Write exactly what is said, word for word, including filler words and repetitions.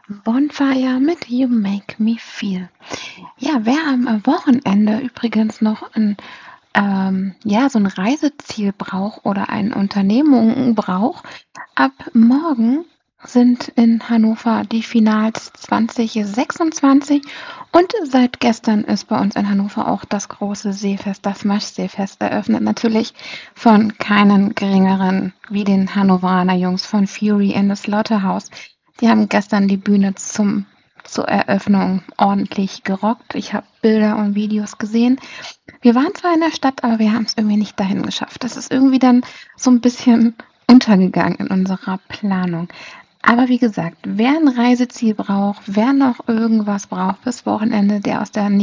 Bonfire mit You Make Me Feel. Ja, wer am Wochenende übrigens noch 'n ähm, ja, so 'n Reiseziel braucht oder eine Unternehmung braucht, ab morgen sind in Hannover die Finals zwanzig sechsundzwanzig und seit gestern ist bei uns in Hannover auch das große Seefest, das Maschseefest eröffnet, natürlich von keinen Geringeren wie den Hannoveraner Jungs von Fury in the Slaughterhouse. Die haben gestern die Bühne zum zur Eröffnung ordentlich gerockt. Ich habe Bilder und Videos gesehen. Wir waren zwar in der Stadt, aber wir haben's irgendwie nicht dahin geschafft. Das ist irgendwie dann so 'n bisschen untergegangen in unserer Planung. Aber wie gesagt, wer 'n Reiseziel braucht, wer noch irgendwas braucht fürs Wochenende, der aus der